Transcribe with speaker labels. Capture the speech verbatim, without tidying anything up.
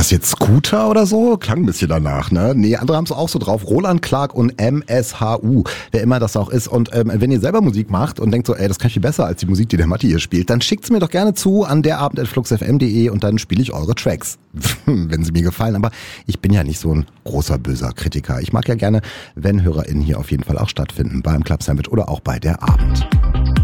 Speaker 1: das jetzt Scooter oder so? Klang ein bisschen danach, ne? Nee, andere haben es auch so drauf. Roland Clark und M S H U, wer immer das auch ist. Und ähm, wenn ihr selber Musik macht und denkt so, ey, das kann ich viel besser als die Musik, die der Matti hier spielt, dann schickt's mir doch gerne zu an derabend at fluxfm punkt de und dann spiele ich eure Tracks, wenn sie mir gefallen. Aber ich bin ja nicht so ein großer, böser Kritiker. Ich mag ja gerne, wenn HörerInnen hier auf jeden Fall auch stattfinden, beim Club Sandwich oder auch bei der Abend.